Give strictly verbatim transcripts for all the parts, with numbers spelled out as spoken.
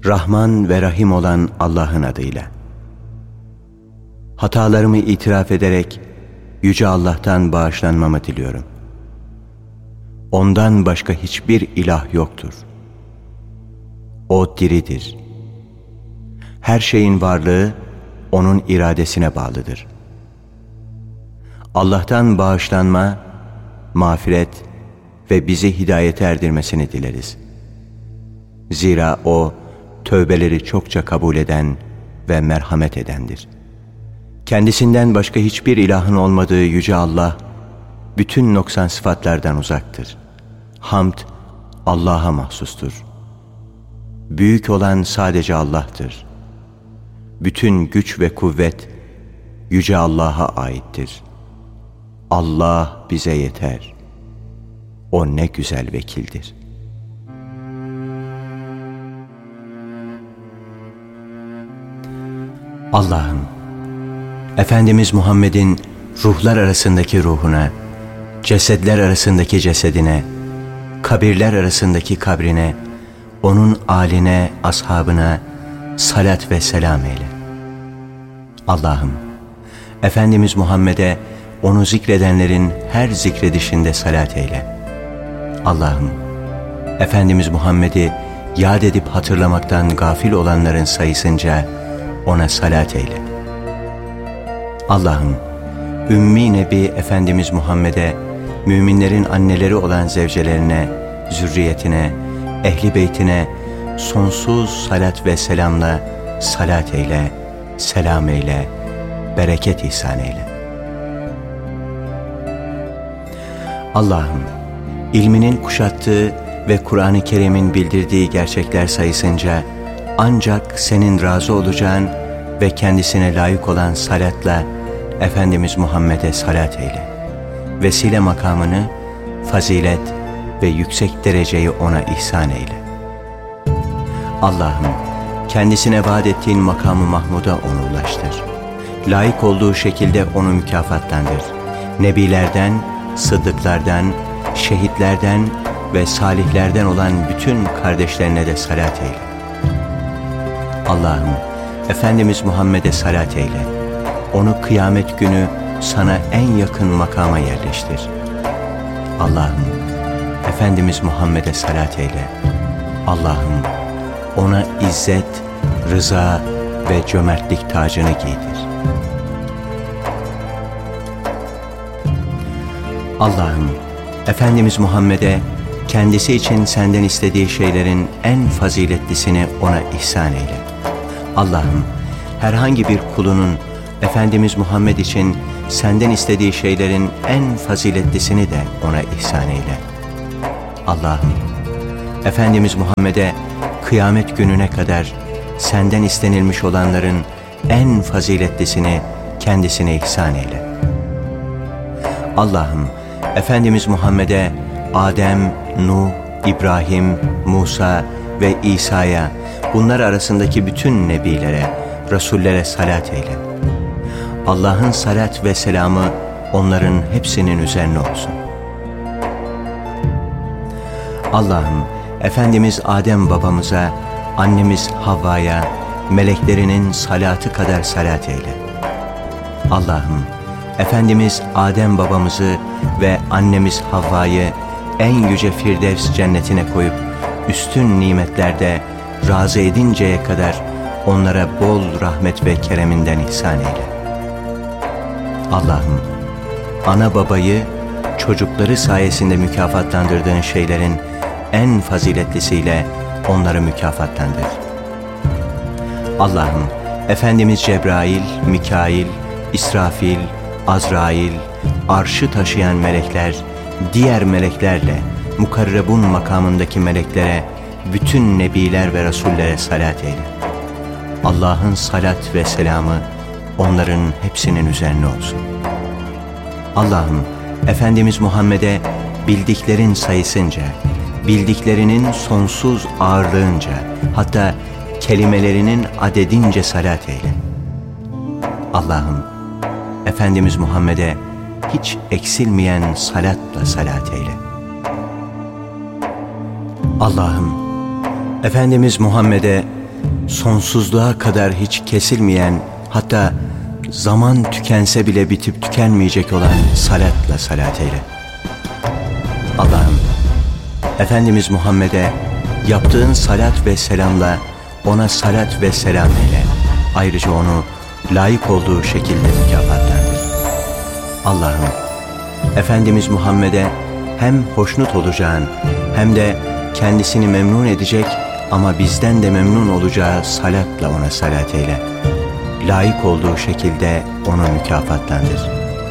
Rahman ve Rahim olan Allah'ın adıyla. Hatalarımı itiraf ederek Yüce Allah'tan bağışlanmamı diliyorum. Ondan başka hiçbir ilah yoktur. O diridir. Her şeyin varlığı O'nun iradesine bağlıdır. Allah'tan bağışlanma, mağfiret ve bizi hidayete erdirmesini dileriz. Zira O, tövbeleri çokça kabul eden ve merhamet edendir. Kendisinden başka hiçbir ilahın olmadığı Yüce Allah, bütün noksan sıfatlardan uzaktır. Hamd, Allah'a mahsustur. Büyük olan sadece Allah'tır. Bütün güç ve kuvvet, Yüce Allah'a aittir. Allah bize yeter. O ne güzel vekildir. Allah'ım, Efendimiz Muhammed'in ruhlar arasındaki ruhuna, cesedler arasındaki cesedine, kabirler arasındaki kabrine, onun âline, ashabına salat ve selam eyle. Allah'ım, Efendimiz Muhammed'e onu zikredenlerin her zikredişinde salat eyle. Allah'ım, Efendimiz Muhammed'i yad edip hatırlamaktan gafil olanların sayısınca ona salat eyle. Allah'ım, Ümmi Nebi Efendimiz Muhammed'e, müminlerin anneleri olan zevcelerine, zürriyetine, ehli beytine sonsuz salat ve selamla salat eyle, selam eyle, bereket ihsan eyle. Allah'ım, ilminin kuşattığı ve Kur'an-ı Kerim'in bildirdiği gerçekler sayısınca ancak senin razı olacağın ve kendisine layık olan salatla Efendimiz Muhammed'e salat eyle. Vesile makamını, fazilet ve yüksek dereceyi ona ihsan eyle. Allah'ım, kendisine vaat ettiğin makamı Mahmud'a onu ulaştır. Layık olduğu şekilde onu mükafatlandır. Nebilerden, sıddıklardan, şehitlerden ve salihlerden olan bütün kardeşlerine de salat eyle. Allah'ım, Efendimiz Muhammed'e salat eyle. Onu kıyamet günü sana en yakın makama yerleştir. Allah'ım, Efendimiz Muhammed'e salat eyle. Allah'ım, ona izzet, rıza ve cömertlik tacını giydir. Allah'ım, Efendimiz Muhammed'e kendisi için senden istediği şeylerin en faziletlisini ona ihsan eyle. Allah'ım, herhangi bir kulunun Efendimiz Muhammed için senden istediği şeylerin en faziletlisini de ona ihsan eyle. Allah'ım, Efendimiz Muhammed'e kıyamet gününe kadar senden istenilmiş olanların en faziletlisini kendisine ihsan eyle. Allah'ım, Efendimiz Muhammed'e Adem, Nuh, İbrahim, Musa ve İsa'ya, bunlar arasındaki bütün nebilere, rasullere salat eyle. Allah'ın salat ve selamı onların hepsinin üzerine olsun. Allah'ım, Efendimiz Adem babamıza, annemiz Havva'ya, meleklerinin salatı kadar salat eyle. Allah'ım, Efendimiz Adem babamızı ve annemiz Havva'yı en yüce Firdevs cennetine koyup üstün nimetlerde razı edinceye kadar onlara bol rahmet ve kereminden ihsan eyle. Allah'ım, ana babayı çocukları sayesinde mükafatlandırdığın şeylerin en faziletlisiyle onları mükafatlandır. Allah'ım, Efendimiz Cebrail, Mikail, İsrafil, Azrail, arşı taşıyan melekler, diğer meleklerle, mukarrebun makamındaki meleklere, bütün nebiler ve rasullere salat eyle. Allah'ın salat ve selamı onların hepsinin üzerine olsun. Allah'ım, Efendimiz Muhammed'e bildiklerin sayısınca, bildiklerinin sonsuz ağırlığınca, hatta kelimelerinin adedince salat eyle. Allah'ım, Efendimiz Muhammed'e hiç eksilmeyen salatla salat eyle. Allah'ım, Efendimiz Muhammed'e sonsuzluğa kadar hiç kesilmeyen, hatta zaman tükense bile bitip tükenmeyecek olan salatla salat eyle. Allah'ım, Efendimiz Muhammed'e yaptığın salat ve selamla ona salat ve selam eyle. Ayrıca onu layık olduğu şekilde mükafatlandır. Allah'ım, Efendimiz Muhammed'e hem hoşnut olacağın hem de kendisini memnun edecek ama bizden de memnun olacağı salatla ona salat eyle. Layık olduğu şekilde onu mükafatlandır.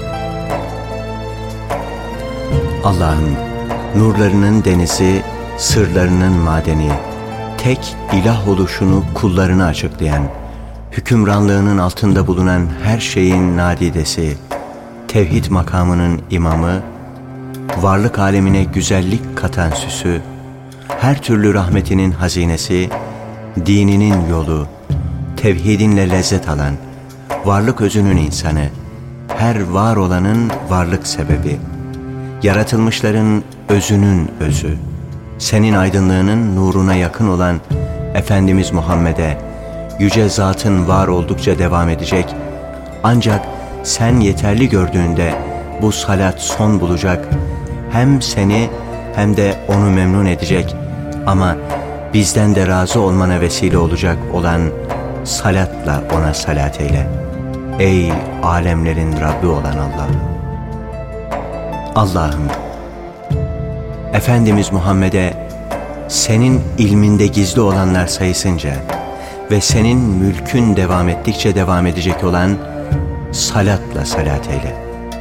Allah'ım, nurlarının denizi, sırlarının madeni, tek ilah oluşunu kullarına açıklayan, hükümranlığının altında bulunan her şeyin nadidesi, tevhid makamının imamı, varlık alemine güzellik katan süsü, her türlü rahmetinin hazinesi, dininin yolu, tevhidinle lezzet alan, varlık özünün insanı, her var olanın varlık sebebi, yaratılmışların özünün özü, senin aydınlığının nuruna yakın olan Efendimiz Muhammed'e, yüce zatın var oldukça devam edecek, ancak sen yeterli gördüğünde bu salat son bulacak, hem seni hem de onu memnun edecek ama bizden de razı olmana vesile olacak olan salatla ona salat eyle. Ey alemlerin Rabbi olan Allah! Allah'ım, Efendimiz Muhammed'e senin ilminde gizli olanlar sayısınca ve senin mülkün devam ettikçe devam edecek olan salatla salat eyle.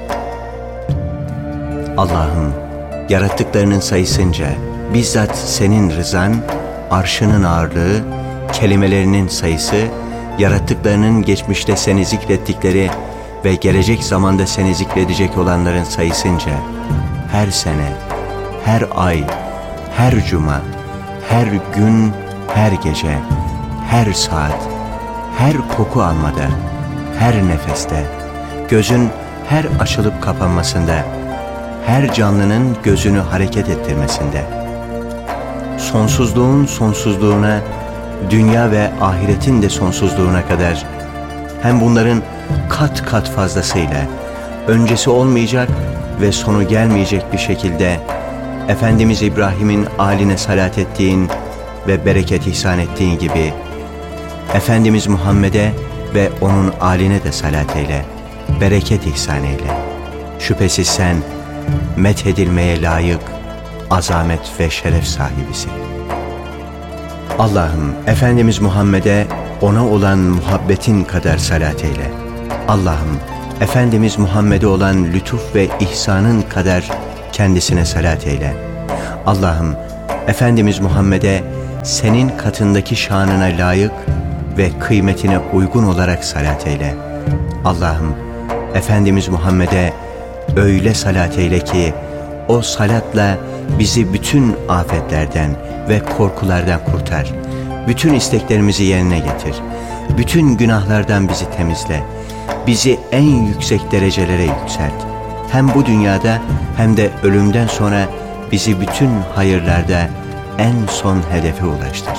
Allah'ım, yarattıklarının sayısınca bizzat senin rızan, arşının ağırlığı, kelimelerinin sayısı, yarattıklarının geçmişte seni zikrettikleri ve gelecek zamanda seni zikredecek olanların sayısınca her sene, her ay, her cuma, her gün, her gece, her saat, her koku almada, her nefeste, gözün her açılıp kapanmasında, her canlının gözünü hareket ettirmesinde, sonsuzluğun sonsuzluğuna, dünya ve ahiretin de sonsuzluğuna kadar, hem bunların kat kat fazlasıyla, öncesi olmayacak ve sonu gelmeyecek bir şekilde, Efendimiz İbrahim'in âline salat ettiğin ve bereket ihsan ettiğin gibi, Efendimiz Muhammed'e ve onun âline de salat eyle, bereket ihsan eyle. Şüphesiz sen, methedilmeye layık, azamet ve şeref sahibisin. Allah'ım, Efendimiz Muhammed'e ona olan muhabbetin kadar salat eyle. Allah'ım, Efendimiz Muhammed'e olan lütuf ve ihsanın kadar kendisine salat eyle. Allah'ım, Efendimiz Muhammed'e senin katındaki şanına layık ve kıymetine uygun olarak salat eyle. Allah'ım, Efendimiz Muhammed'e öyle salat eyle ki o salatla bizi bütün afetlerden ve korkulardan kurtar. Bütün isteklerimizi yerine getir. Bütün günahlardan bizi temizle. Bizi en yüksek derecelere yükselt. Hem bu dünyada hem de ölümden sonra bizi bütün hayırlarda en son hedefe ulaştır.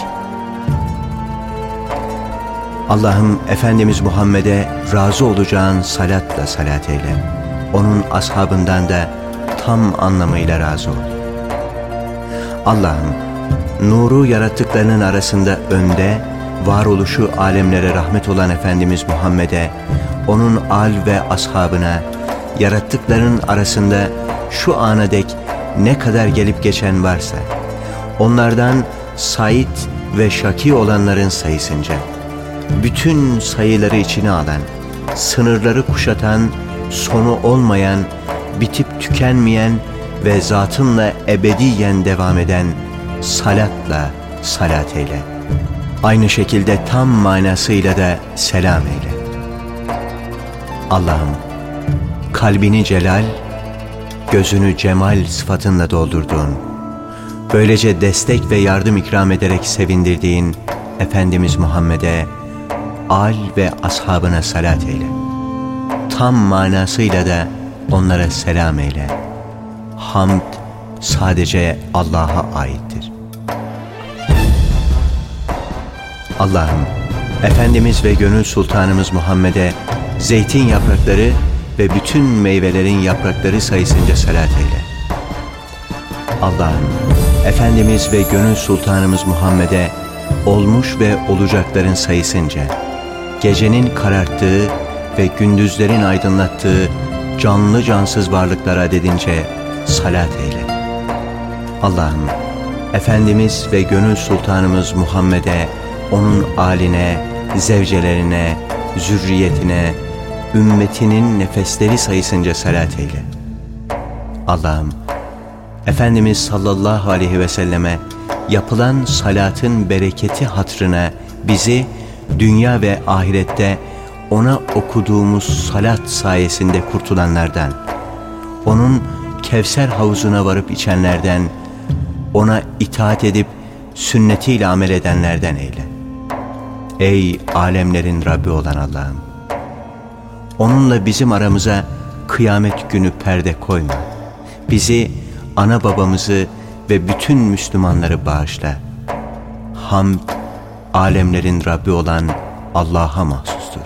Allah'ım, Efendimiz Muhammed'e razı olacağın salatla salat eyle. Onun ashabından da tam anlamıyla razı ol. Allah'ım, nuru yarattıklarının arasında önde, varoluşu alemlere rahmet olan Efendimiz Muhammed'e, onun âl ve ashabına, yarattıkların arasında şu ana dek ne kadar gelip geçen varsa, onlardan sait ve şaki olanların sayısınca, bütün sayıları içine alan, sınırları kuşatan, sonu olmayan, bitip tükenmeyen ve zatınla ebediyen devam eden salatla salat eyle. Aynı şekilde tam manasıyla da selam eyle. Allah'ım, kalbini celal, gözünü cemal sıfatınla doldurduğun, böylece destek ve yardım ikram ederek sevindirdiğin Efendimiz Muhammed'e, âl ve ashabına salat eyle. Tam manasıyla da onlara selam eyle. Hamd sadece Allah'a aittir. Allah'ım, Efendimiz ve gönül sultanımız Muhammed'e zeytin yaprakları ve bütün meyvelerin yaprakları sayısınca salat eyle. Allah'ım, Efendimiz ve gönül sultanımız Muhammed'e olmuş ve olacakların sayısınca, gecenin kararttığı ve gündüzlerin aydınlattığı canlı cansız varlıklar adedince salat eyle. Allah'ım, Efendimiz ve gönül sultanımız Muhammed'e, onun âline, zevcelerine, zürriyetine, ümmetinin nefesleri sayısınca salat eyle. Allah'ım, Efendimiz sallallahu aleyhi ve selleme yapılan salatın bereketi hatrına bizi dünya ve ahirette ona okuduğumuz salat sayesinde kurtulanlardan, onun Kevser havuzuna varıp içenlerden, ona itaat edip sünnetiyle amel edenlerden eyle. Ey alemlerin Rabbi olan Allah'ım! Onunla bizim aramıza kıyamet günü perde koyma. Bizi, ana babamızı ve bütün Müslümanları bağışla. Hamd, alemlerin Rabbi olan Allah'a mahsustur.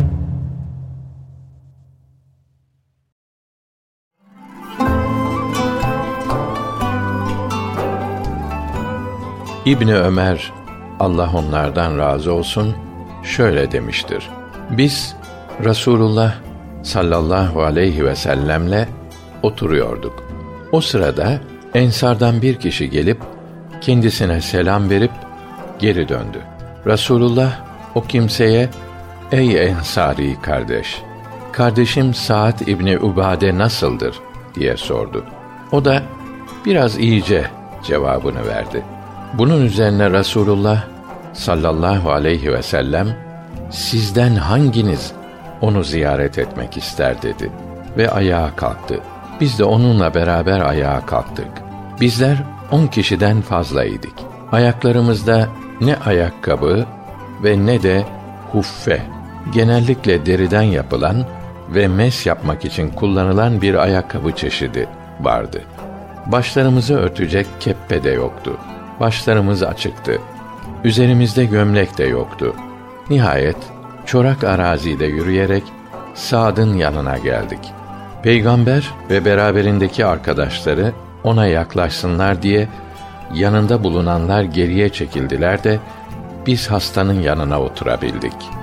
İbni Ömer, Allah onlardan razı olsun, şöyle demiştir: Biz Resulullah sallallahu aleyhi ve sellemle oturuyorduk. O sırada Ensardan bir kişi gelip kendisine selam verip geri döndü. Resulullah o kimseye, "Ey Ensari kardeş, kardeşim Sa'd İbni Ubade nasıldır?" diye sordu. O da biraz iyice cevabını verdi. Bunun üzerine Resulullah sallallahu aleyhi ve sellem, "Sizden hanginiz onu ziyaret etmek ister?" dedi ve ayağa kalktı. Biz de onunla beraber ayağa kalktık. Bizler on kişiden fazlaydık. Ayaklarımızda ne ayakkabı ve ne de huffe, genellikle deriden yapılan ve mes yapmak için kullanılan bir ayakkabı çeşidi vardı. Başlarımızı örtecek keppe de yoktu. Başlarımız açıktı. Üzerimizde gömlek de yoktu. Nihayet çorak arazide yürüyerek Sa'd'ın yanına geldik. Peygamber ve beraberindeki arkadaşları ona yaklaşsınlar diye yanında bulunanlar geriye çekildiler de biz hastanın yanına oturabildik.